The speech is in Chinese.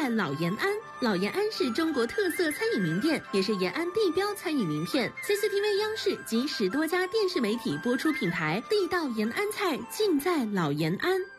在老延安。老延安是中国特色餐饮名店，也是延安地标餐饮名片。CCTV 央视及10多家电视媒体播出品牌，地道延安菜尽在老延安。